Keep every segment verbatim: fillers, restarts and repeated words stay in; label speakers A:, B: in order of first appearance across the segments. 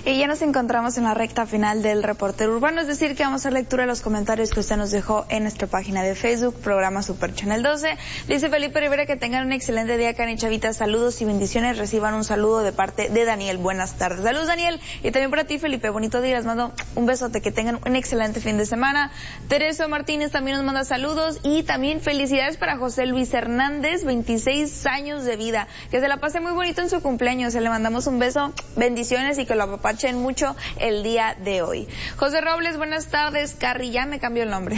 A: Y ya nos encontramos en la recta final del Reportero Urbano, es decir, que vamos a hacer lectura de los comentarios que usted nos dejó en nuestra página de Facebook, programa Super Channel doce. Dice Felipe Rivera que tengan un excelente día, Karen y Chavita, saludos y bendiciones, reciban un saludo de parte de Daniel. Buenas tardes. Saludos, Daniel, y también para ti, Felipe, bonito día, les mando un besote, que tengan un excelente fin de semana. Teresa Martínez también nos manda saludos y también felicidades para José Luis Hernández, veintiséis años de vida, que se la pase muy bonito en su cumpleaños, se le mandamos un beso, bendiciones y que lo apapachen mucho el día de hoy. José Robles, buenas tardes. Carri, ya me cambió el nombre.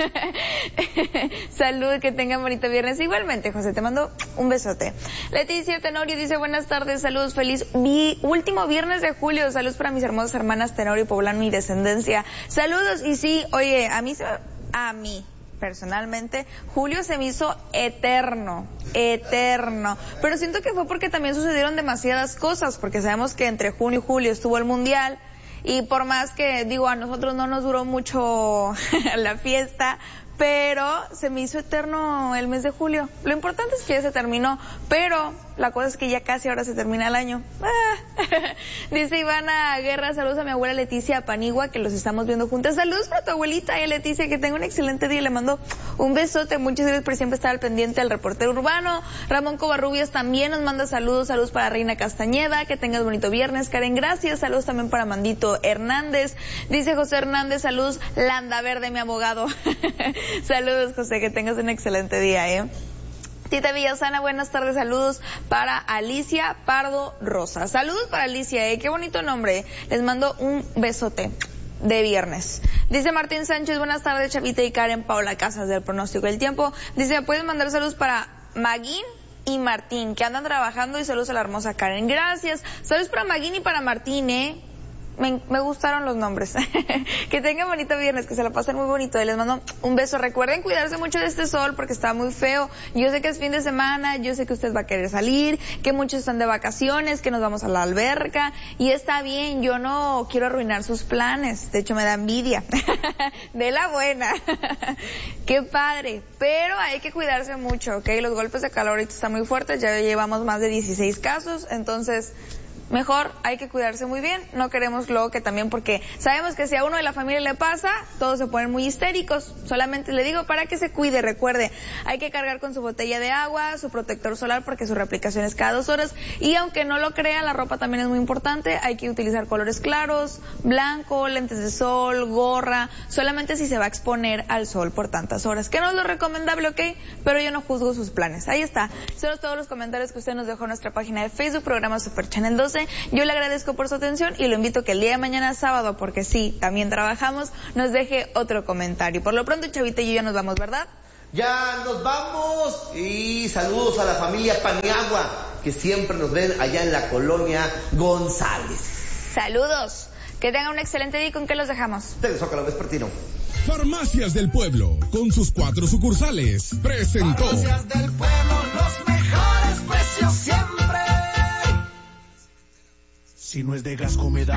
A: Salud, que tengan bonito viernes. Igualmente, José, te mando un besote. Leticia Tenorio dice buenas tardes, saludos, feliz vi último viernes de julio, saludos para mis hermosas hermanas Tenorio, Poblano y Descendencia. Saludos, y sí, oye, a mí se a mí personalmente, julio se me hizo eterno, eterno, pero siento que fue porque también sucedieron demasiadas cosas, porque sabemos que entre junio y julio estuvo el mundial, y por más que, digo, a nosotros no nos duró mucho la fiesta, pero se me hizo eterno el mes de julio. Lo importante es que ya se terminó, pero la cosa es que ya casi ahora se termina el año. Ah. Dice Ivana Guerra, saludos a mi abuela Leticia Panigua, que los estamos viendo juntas. Saludos para tu abuelita y a Leticia, que tenga un excelente día. Le mando un besote, muchas gracias por siempre estar al pendiente del Reportero Urbano. Ramón Covarrubias también nos manda saludos, saludos para Reina Castañeda, que tengas bonito viernes. Karen, gracias, saludos también para Mandito Hernández. Dice José Hernández, saludos, Landa Verde, mi abogado. Saludos, José, que tengas un excelente día, ¿eh? Tita Villasana, buenas tardes, saludos para Alicia Pardo Rosa. Saludos para Alicia, ¿eh? Qué bonito nombre. Les mando un besote de viernes. Dice Martín Sánchez, buenas tardes, Chavita y Karen. Paula Casas del Pronóstico del Tiempo. Dice, ¿me pueden mandar saludos para Maguín y Martín, que andan trabajando? Y saludos a la hermosa Karen. Gracias. Saludos para Maguín y para Martín, ¿eh? Me, me gustaron los nombres. Que tengan bonito viernes, que se la pasen muy bonito y les mando un beso. Recuerden cuidarse mucho de este sol porque está muy feo. Yo sé que es fin de semana, yo sé que usted va a querer salir, que muchos están de vacaciones, que nos vamos a la alberca y está bien, yo no quiero arruinar sus planes, de hecho me da envidia. De la buena. Qué padre, pero hay que cuidarse mucho, ¿ok? Los golpes de calor ahorita están muy fuertes, ya llevamos más de dieciséis casos, entonces mejor hay que cuidarse muy bien, no queremos luego que también, porque sabemos que si a uno de la familia le pasa, todos se ponen muy histéricos. Solamente le digo para que se cuide, recuerde, hay que cargar con su botella de agua, su protector solar porque su reaplicación es cada dos horas, y aunque no lo crean, la ropa también es muy importante, hay que utilizar colores claros, blanco, lentes de sol, gorra, solamente si se va a exponer al sol por tantas horas, que no es lo recomendable, ¿ok? Pero yo no juzgo sus planes. Ahí está, son todos los comentarios que usted nos dejó en nuestra página de Facebook, programa Super Channel doce. Yo le agradezco por su atención y lo invito que el día de mañana sábado, porque sí, también trabajamos, nos deje otro comentario. Por lo pronto, Chavita y yo ya nos vamos, ¿verdad?
B: Ya nos vamos, y saludos a la familia Paniagua, que siempre nos ven allá en la colonia González.
A: Saludos, que tengan un excelente día. ¿Con qué los dejamos?
B: Del Zócalo Vespertino.
C: Farmacias del Pueblo, con sus cuatro sucursales, presentó
D: Farmacias del Pueblo, los mejores precios siempre. Si no es de Gasco, me da